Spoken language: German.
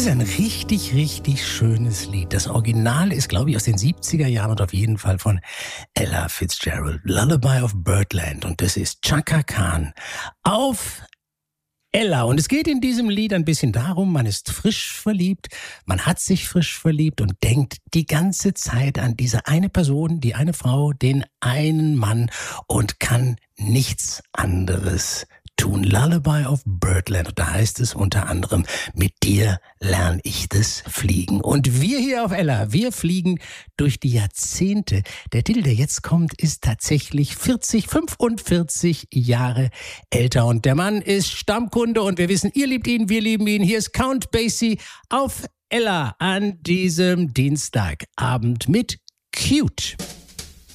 Das ist ein richtig, richtig schönes Lied. Das Original ist, glaube ich, aus den 70er Jahren und auf jeden Fall von Ella Fitzgerald. Lullaby of Birdland. Und das ist Chaka Khan auf Ella. Und es geht in diesem Lied ein bisschen darum, man ist frisch verliebt, man hat sich frisch verliebt und denkt die ganze Zeit an diese eine Person, die eine Frau, den einen Mann und kann nichts anderes tun. Lullaby of Birdland. Und da heißt es unter anderem, mit dir lerne ich das Fliegen. Und wir hier auf Ella, wir fliegen durch die Jahrzehnte. Der Titel, der jetzt kommt, ist tatsächlich 45 Jahre älter. Und der Mann ist Stammkunde und wir wissen, ihr liebt ihn, wir lieben ihn. Hier ist Count Basie auf Ella an diesem Dienstagabend mit Cute.